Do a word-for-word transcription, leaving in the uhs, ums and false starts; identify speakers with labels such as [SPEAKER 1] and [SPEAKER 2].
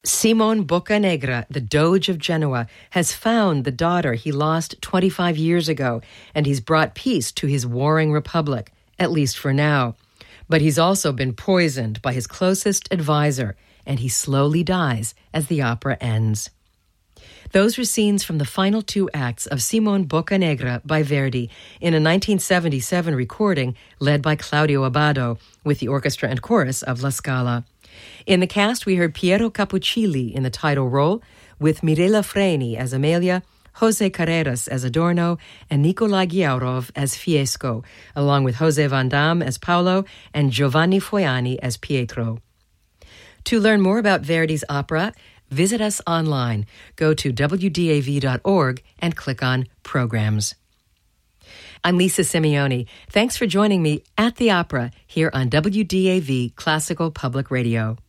[SPEAKER 1] Simon Boccanegra, the Doge of Genoa, has found the daughter he lost twenty-five years ago, and he's brought peace to his warring republic, at least for now. But he's also been poisoned by his closest advisor, and he slowly dies as the opera ends. Those were scenes from the final two acts of Simon Boccanegra by Verdi in a nineteen seventy-seven recording led by Claudio Abbado with the orchestra and chorus of La Scala. In the cast, we heard Piero Capuccilli in the title role, with Mirella Freni as Amelia, Jose Carreras as Adorno, and Nikolai Giaurov as Fiesco, along with Jose Van Damme as Paolo and Giovanni Foiani as Pietro. To learn more about Verdi's opera, visit us online. Go to w d a v dot org and click on Programs. I'm Lisa Simeoni. Thanks for joining me at the Opera here on W D A V Classical Public Radio.